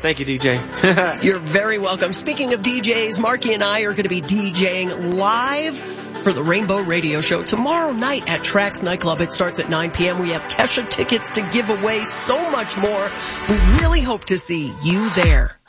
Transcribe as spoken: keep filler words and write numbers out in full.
Thank you, D J. You're very welcome. Speaking of D Js, Marky and I are going to be DJing live for the Rainbow Radio Show tomorrow night at Trax Nightclub. It starts at nine p.m. We have Kesha tickets to give away, so much more. We really hope to see you there.